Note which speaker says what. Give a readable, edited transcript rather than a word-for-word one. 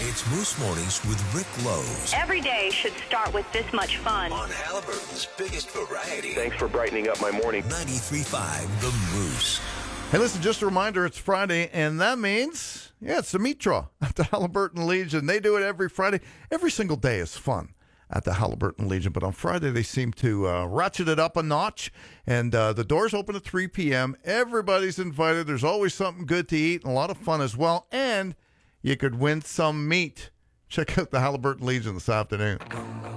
Speaker 1: It's Moose Mornings with Rick Lowe's
Speaker 2: Every day should start with this much fun.
Speaker 1: on Halliburton's biggest variety.
Speaker 3: Thanks for brightening up my morning.
Speaker 1: 93.5 The Moose.
Speaker 4: Hey, listen, just a reminder, it's Friday, and that means, it's the meat draw at the Halliburton Legion. They do it every Friday. Every single day is fun at the Halliburton Legion, but on Friday they seem to ratchet it up a notch, and the doors open at 3 p.m. Everybody's invited. There's always something good to eat and a lot of fun as well, and you could win some meat. Check out the Halliburton Legion this afternoon.